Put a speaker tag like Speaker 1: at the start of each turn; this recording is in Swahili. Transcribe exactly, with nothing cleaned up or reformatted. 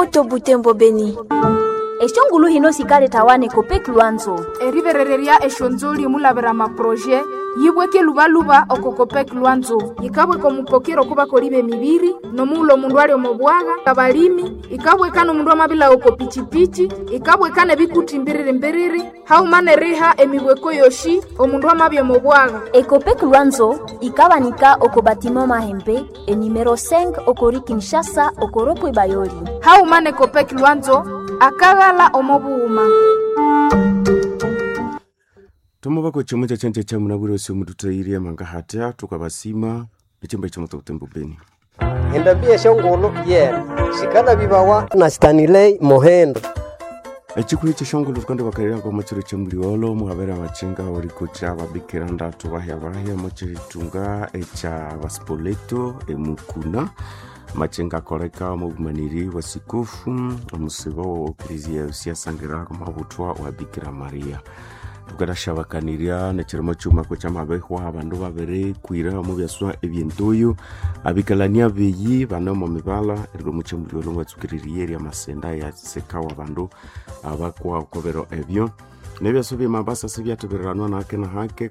Speaker 1: moto Butembo Beni. Eshongulu hino sikale tawane kopek Luanzo.
Speaker 2: Erivereria eshonzoli mulavera ma projet yibweke luba luba okokopek Luanzo. Ikabwe ko mupokero kuba kolibe mibiri no mulo mundu ali omobwaga kabalimi ikabwe kano mundu amabila okopichipichi ikabwe kane bikuti mbiriri mbiriri haumane riha emibweko yoshi omundu amabya omobwaga.
Speaker 1: Ekopek Luanzo ikabanika okobatima mahembe e numero cinq okori Kinshasa okoropo Bayoli.
Speaker 2: Haumane kopek Luanzo akagala omobuuma.
Speaker 3: Tumuba ko chimo cha chanje cha munaburo sio mututairia mangahatia tukabasima ichimba cha Butembo Beni.
Speaker 4: Endabie shongolo ye sikana bibawa na Stanley Mohendo.
Speaker 3: Echikuri cha shongolo tukande bakarira kwa machiro cha mliolo muhabera machenga wariko cha babikira ndatu bahya bahya machiro tunga echa Vaspoleto emukuna machenga koreka mugumaniri wasikofu amusibo krizi ya siasangira kama butwa wa Bikira Maria. Tukarashabakaniria nekirimo cyuma ko cyamabehwa abandu babere kwira mu byaswa ebyentoyo abikalania beyi bana mu mibala ero mu cyumbulo lo watsukiririye ya masenda ya sekawa abandu abakwa kobero ebyo nebyaso bye mabasa sibyatubiranwa na kena hake